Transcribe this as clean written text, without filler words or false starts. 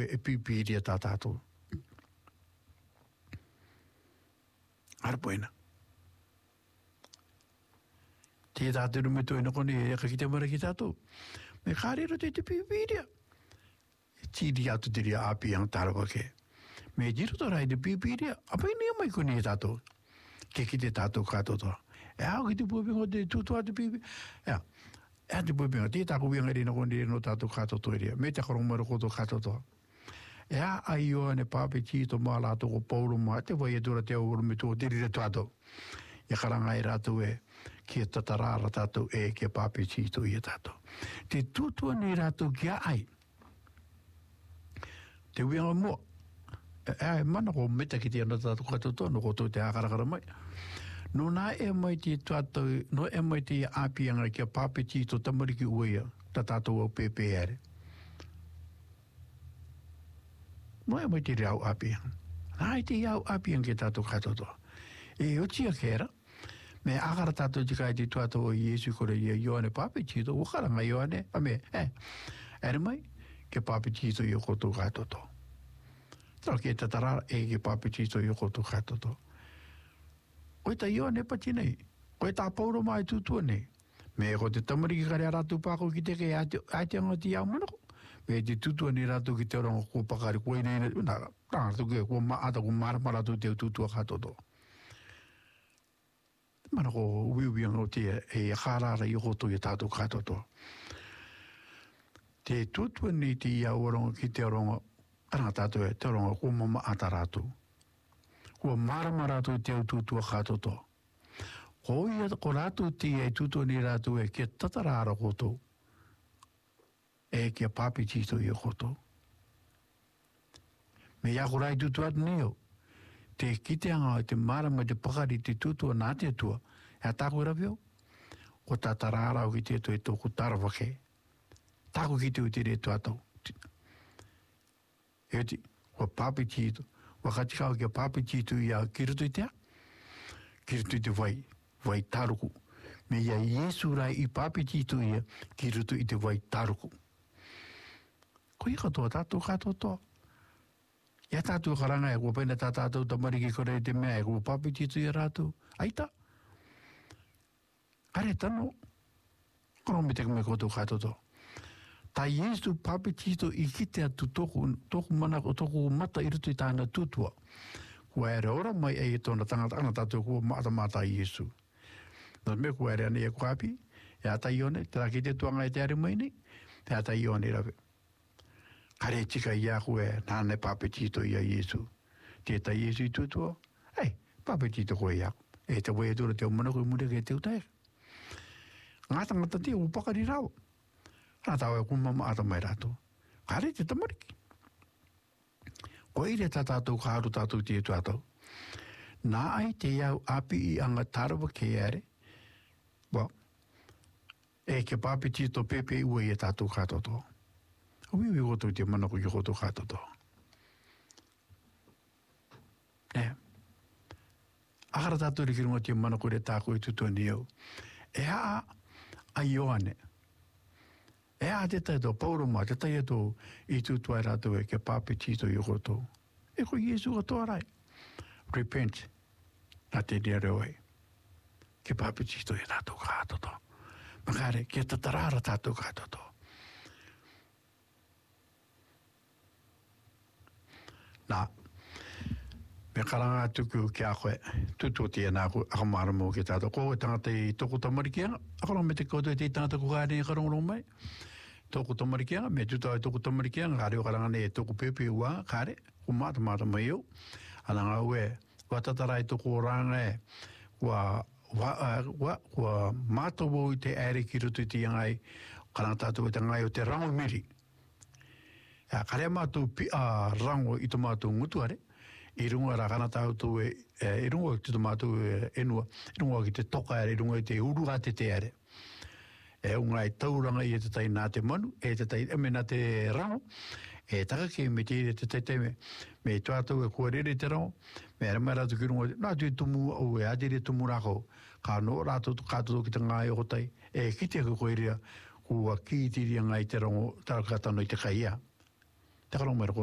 e pipiria tātātou. Arpoina. Te tātou me toi nako ni e kakite mara ki tātou. Me kārero te pipiria. Tiri atu tiri api ang tarawa ke. Me jiro to rai te pipiria. Apa ini amai ko ni tātou. Ke ki te tātou kātou to. E au ki te puapingo te tutua te pipiria. E te puapingo te tākou wianga rina ko ni no tātou kātou to iria. Me te karongmaro koto kātou to. E a ai o ne pape tito mā lātou ko pauru mā te vai e dura te au me tō te rire tātou. E karanga e rātou e ki e tatarara tātou e ki e pape tito i e tātou. Te tutua ni rātou ki a ai. Te wianga mua. E mana ko meta ki te ana tātou kātou tō, no ko tō te akarakara mai. No nā e mai te tātou, no e mai te apianga ki a pape tito tamariki uia, ta tātou au pepe ere. No e mai te rau apiang. Nā e te iau apiang ke tātou katoto. E o tia kera, me akara tātou tikai te tuato o Iesu kore i Ioane pape tito, ukaranga Ioane, ere mai, ke pape tito i o koto katoto. Tau ke tatarara e ke pape tito i o koto katoto. Koe ta Ioane pati nei, koe ta pauro mai tutua nei. Me ko te tamariki kare aratu pako ki te ke aite anga ti iau manako. Me te tutua ni rātou ki te orongo ko pakari koe nei nā rātou ke ko maata ko marama rātou te tutua katoto. Mana ko uiuianga o te e kārara i hoto i tātou katoto. Te tutua ni te iau orongo ki te orongo aranga tātou e te orongo ko maata rātou. Ko marama rātou te tutua katoto. Ko rātou te e tutua ni rātou e ke tatarara koto. E kia papi tito i koto. Me iako rai tutuat neo, te kiteanga o te marama te pakari te tutua nā te tua, e a tāku rawio, ko tā tarara o ki te to e tōku tarawake. Tāku ki te o te re tuatau. E ti, ko papi tito, wakatikao kia papi tito i a kirutu i tea, kirutu i te vai taruku. Me ia Iesu rai i papi tito i a kirutu i te vai taruku. Ko i katoa tātou katoa. Ia tātou karanga e kua pēna tātou tamariki kore te mea e kua papi titu i rātou. Aita. Kare tano. Kono me te kume koto katoa. Tā Iesu papi titu i kite atu toku mana o toku mata i rutu i tāna tutua. Kua ere ora mai e tōna tangata ana tātou kua mata Iesu. Nō me kua ere ane e kua api. E ata ione, te raki te tuanga e te are mai nei. Te ata ione rawe. Kare tika i aku e nāne pape tito i a Iesu. Te Iesu i tutua. Ei, pape tito koe i aku. E te wea tura te o mana koe mure ke te utae. Ngātangata te upakari rau. Nā tau e kumama ata mai rato. Kare te tamariki. Koe ire tā tātou kāru tātou te tuatau. Nā ai te iau api i anga tarawa ke ere. Well, e ke pape tito pepe ua i e tātou kātoto. Ui koto te mana ko i koto katoto. Akara tātou rikirunga te mana ko re tāko i tutua ni au. E a Ioane. E a te tai tō pauroma, te tai tō i tutua i rātou e ke pape tito i koto. E ko Iesu katoa rai. Repent. Nā te nere oi. Ke pape tito i rātou katoto. Makare, ke tatarara tātou katoto. Nā, me karanga tuku ki a koe, tutu tia nā koe, ako maramo ki tātou. Ko e tangata i toko tamarikianga, ako rong me te koto e te tangata ko kāre i karongorong mai. Toko tamarikianga, me tuta e toko tamarikianga, kāre o karanga ne e toko pepe ua, kāre, ko mata mai au. Ana ngā ue, kua tatara e toko oranga e, kua mātowo i te ere ki rutu i te iangai, karanga tātou e te ngai o te rango miri. Kare mātou rango i tō mātou ngutuare, i runga ra kana tātou i runga ki tō mātou enua, i runga ki te toka ere, i runga i te urua te ere. E unga i tauranga i e te tai nā te manu, e te tai eme nā te rango, e taka ke me te te tai te me i tātou e kua rere te rango, me ere mai rātou ki runga, nā tu e tumu au e adere tumu rāko, ka no rātou kātou ki te ngāi o tai, e ki te koe rea, kua ki te ria ngai te rango, tāra kātano i te kaia. Te karong mai